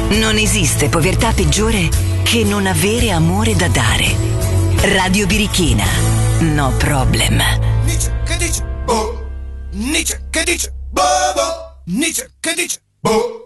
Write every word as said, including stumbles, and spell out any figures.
Non esiste povertà peggiore che non avere amore da dare. Radio Birichina. No problem. Nietzsche che dice, boh. Nietzsche che dice, boh, boh. Nietzsche che dice, boh.